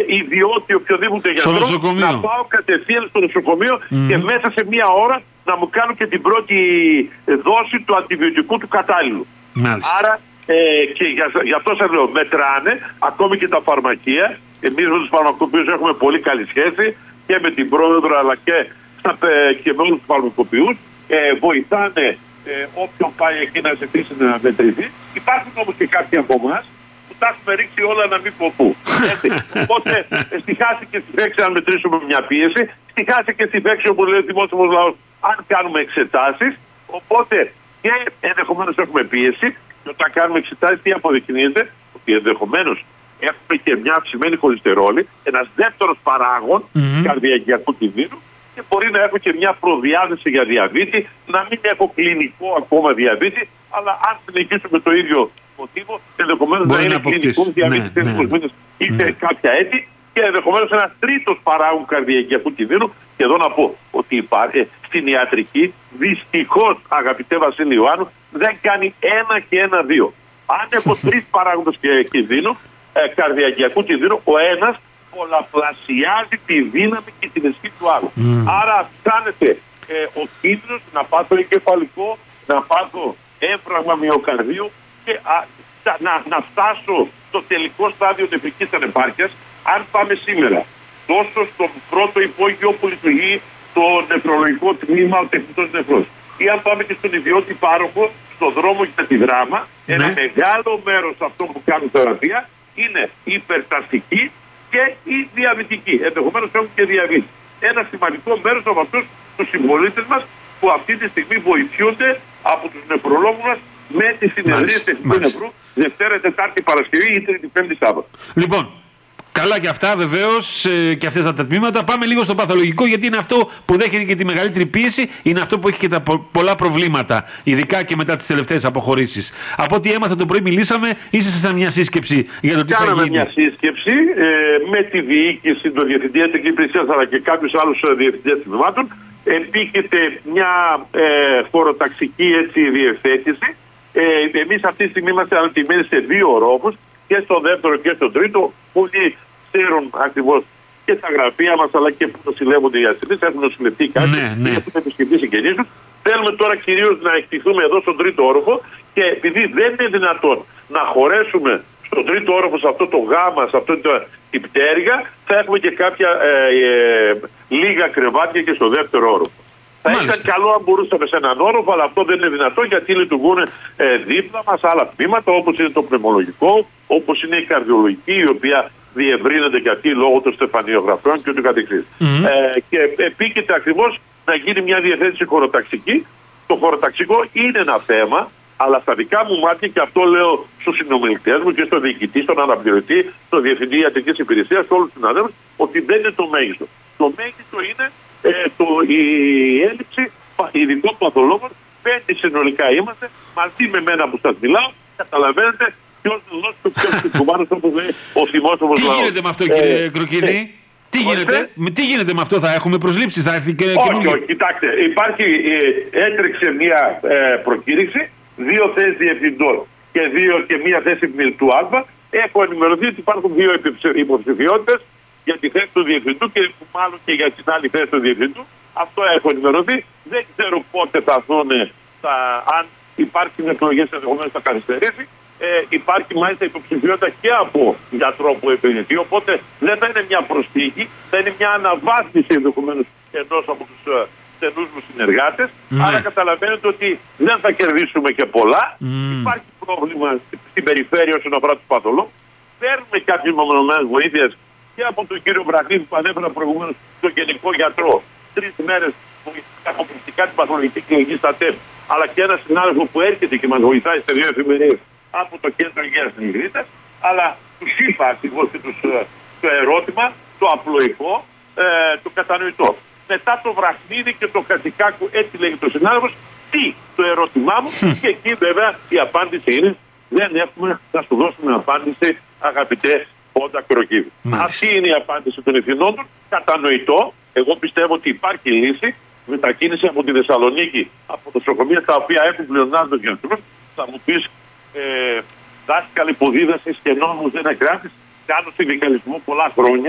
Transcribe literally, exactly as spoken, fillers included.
ιδιώτη οποιοδήποτε γιατρό, να πάω κατευθείαν στο νοσοκομείο mm. και μέσα σε μία ώρα να μου κάνουν και την πρώτη δόση του αντιβιωτικού του κατάλληλου. Μάλιστα. Άρα ε, και για, γι' αυτό σας λέω, μετράνε ακόμη και τα φαρμακεία. Εμείς με τους φαρμακοποιούς έχουμε πολύ καλή σχέση και με την πρόεδρο αλλά και, στα, και με όλους τους φαρμακοποιούς. Ε, βοηθάνε ε, όποιον πάει εκεί να ζητήσει να μετρηθεί. Υπάρχουν όμως και κάποιοι από εμάς που τα έχουμε ρίξει όλα να μην πω πού. Οπότε στη χάση και στη φέξη, αν μετρήσουμε μια πίεση, στη χάση και στη φέξη, όπως λέει ο δημόσιος λαός, αν κάνουμε εξετάσεις. Οπότε και ενδεχομένως έχουμε πίεση, και όταν κάνουμε εξετάσεις, τι αποδεικνύεται, ότι ενδεχομένως έχουμε και μια αυξημένη χολυστερόλη, ένας δεύτερος παράγων mm-hmm. καρδιακιακού κινδύνου, και μπορεί να έχω και μια προδιάθεση για διαβήτη, να μην έχω κλινικό ακόμα διαβήτη, αλλά αν συνεχίσουμε το ίδιο μοτίβο, ενδεχομένως να είναι κλινικό διαβήτη σε έξι μήνες ή σε κάποια έτη, και ενδεχομένως ένα τρίτος παράγων καρδιακιακού κινδύνου. Και εδώ να πω ότι υπάρχει, στην ιατρική, δυστυχώς, αγαπητέ Βασίλη Ιωάννου, δεν κάνει ένα και ένα δύο. Αν έχω τρεις παράγοντες κινδύνου, ε, καρδιακιακού κινδύνου, ο ένας πολλαπλασιάζει τη δύναμη και την ισχύ του άλλου. Mm. Άρα αυξάνεται ε, ο κίνδυνος να πάθω εγκεφαλικό, να πάθω έμφραγμα μυοκαρδίου και α, να, να φτάσω στο τελικό στάδιο νευρικής ανεπάρκειας. Αν πάμε σήμερα τόσο στον πρώτο υπόγειο που λειτουργεί το νεφρολογικό τμήμα, ο τεχνητός νεφρός, ή αν πάμε και στον ιδιώτη πάροχο, στον δρόμο για τη δράμα, ναι. ένα μεγάλο μέρος αυτών που κάνουν θεραπεία είναι υπερταστική και η διαβητική. Ενδεχομένως έχουν και διαβήτη. Ένα σημαντικό μέρος από αυτούς τους συμπολίτες μας που αυτή τη στιγμή βοηθούνται από τους νεφρολόγους μας με τις συνεδρίες τεχνητού νεφρού Δευτέρα, Τετάρτη, Παρασκευή ή Τρίτη, Πέμπτη, Σάββατο. Λοιπόν, καλά και αυτά βεβαίως ε, και αυτές τα τμήματα. Πάμε λίγο στο παθολογικό, γιατί είναι αυτό που δέχεται και τη μεγαλύτερη πίεση, είναι αυτό που έχει και τα πο- πολλά προβλήματα, ειδικά και μετά τις τελευταίες αποχωρήσεις. Από ό,τι έμαθα το πρωί, μιλήσαμε, ήσασταν μια σύσκεψη για το τι θα γίνει. Κάναμε μια σύσκεψη ε, με τη διοίκηση, τον Διευθυντή Ιατρικής Υπηρεσίας αλλά και κάποιους άλλους διευθυντές τμήματων. Επίκειται μια ε, χωροταξική έτσι, διευθέτηση. Ε, εμείς αυτή τη στιγμή είμαστε ανατιμμένοι σε δύο ορόφους, και στο δεύτερο και στο τρίτο. Πολλοί ξέρουν ακριβώς και τα γραφεία μας αλλά και που συλλέγονται οι ασθενείς. Έχουν νοσηλευτεί κάτι, ναι, ναι. έχουν επισκεφτεί συγγενείς τους. Θέλουμε τώρα κυρίως να εκτιθούμε εδώ στον τρίτο όροφο, και επειδή δεν είναι δυνατόν να χωρέσουμε στον τρίτο όροφο σε αυτό το γάμα, σε αυτό το, την πτέρυγα, θα έχουμε και κάποια ε, ε, λίγα κρεβάτια και στο δεύτερο όροφο. Θα ήταν καλό αν μπορούσαμε σε έναν όροφο, αλλά αυτό δεν είναι δυνατό, γιατί λειτουργούν ε, δίπλα μας άλλα τμήματα, όπως είναι το πνευμολογικό, όπως είναι η καρδιολογική, η οποία διευρύνεται και αυτή λόγω των στεφανιογραφιών και ούτω καθεξής. Mm-hmm. Ε, και επίκειται ακριβώς να γίνει μια διευθέτηση χωροταξική. Το χωροταξικό είναι ένα θέμα, αλλά στα δικά μου μάτια, και αυτό λέω στους συνομιλητές μου και στον διοικητή, στον αναπληρωτή, στον Διευθυντή Ιατρικής Υπηρεσίας, σε όλους τους συναδέλφους, ότι δεν είναι το μέγιστο. Το μέγιστο είναι ε, το, η έλλειψη ειδικών παθολόγων. Πέντε συνολικά είμαστε, μαζί με μένα που σας μιλάω, καταλαβαίνετε ποιος δώσει το ποιος του κουμπάνος, όπως λέει ο θυμόσωμος λαός. Τι γίνεται με αυτό, κύριε ε, Κροκίδη? Ε, τι, γίνεται, με, τι γίνεται με αυτό, θα έχουμε προσλήψεις, θα έρθει και όχι, καινούργια? Όχι, κοιτάξτε, υπάρχει, ε, έτρεξε μια ε, προκήρυξη, δύο θέσεις διευθυντών και, δύο, και μια θέση μελτού Α. Έχω ενημερωθεί ότι υπάρχουν δύο υποψηφιότητες για τη θέση του διευθυντού και μάλλον και για την άλλη θέση του διευθυντού. Αυτό έχω ενημερωθεί. Δεν ξέρω πότε θα έρθουν, αν υπάρχουν εκλογές, ενδεχομένως θα καθυστερήσει. Ε, υπάρχει μάλιστα υποψηφιότητα και από γιατρό που επενδυτεί. Οπότε δεν θα είναι μια προσθήκη, θα είναι μια αναβάθμιση ενδεχομένως ενός από τους uh, στενούς μου συνεργάτες. Mm. Άρα καταλαβαίνετε ότι δεν θα κερδίσουμε και πολλά. Mm. Υπάρχει πρόβλημα στην περιφέρεια όσον αφορά τους παθολόγους. Παίρνουμε κάποιες μεμονωμένες βοήθειες και από τον κύριο Μπραχνίδη που ανέφερα προηγουμένως, τον γενικό γιατρό. Τρεις μέρες βοηθάει αποκλειστικά την παθολογική κλινική στα ΤΕΠ. Αλλά και ένα συνάδελφο που έρχεται και μας βοηθάει σε δύο εφημερίες από το κέντρο υγείας της Ιγρίτας. Αλλά τους είπα ακριβώς και τους, το ερώτημα, το απλοϊκό, ε, το κατανοητό. Μετά το Βραχνίδι και το Κατσικάκου, έτσι λέγει το συνάδελφος, τι το ερώτημά μου, και εκεί βέβαια η απάντηση είναι: δεν έχουμε να σου δώσουμε απάντηση, αγαπητέ Πόντα Κροκίδη. Αυτή είναι η απάντηση των ευθυνών του. Κατανοητό. Εγώ πιστεύω ότι υπάρχει λύση. Μετακίνηση από τη Θεσσαλονίκη, από νοσοκομεία τα οποία έχουν πλεονάζοντες γιατρούς. Θα μου πεις, ε, δάσκαλοι που δίδασες και νόμους δεν εγγράφεις. Κάνω συνδικαλισμό πολλά χρόνια.